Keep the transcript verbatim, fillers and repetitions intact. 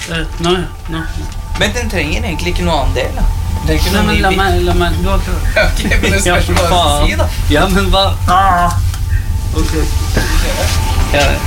Uh, nå, nå. Men den trenger egentlig ikke noe annen del, da. Det er ikke Nei, noe men la ny meg, la meg, du har ikke... Ok, men det spørs hva du skal si, da. Ja, men hva? Ah. Ok. Ja, det.